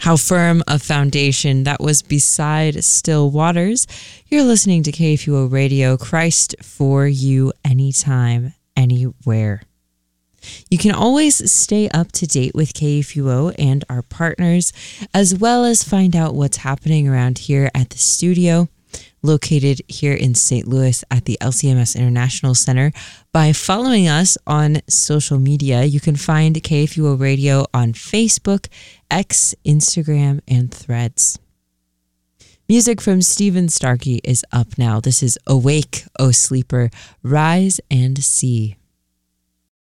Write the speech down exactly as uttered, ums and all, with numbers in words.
How firm a foundation that was beside still waters. You're listening to K F U O Radio, Christ for you anytime, anywhere. You can always stay up to date with K F U O and our partners, as well as find out what's happening around here at the studio, located here in Saint Louis at the L C M S International Center, by following us on social media. You can find K F U O Radio on Facebook, X, Instagram, and Threads. Music from Stephen Starkey is up now. This is Awake, O Sleeper, Rise and See.